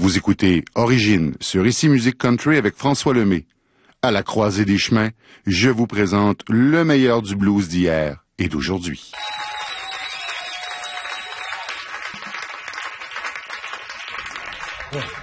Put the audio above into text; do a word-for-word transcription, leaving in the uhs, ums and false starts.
Vous écoutez Origine sur Ici Musique Country avec François Lemay. À la croisée des chemins, je vous présente le meilleur du blues d'hier et d'aujourd'hui. Ouais.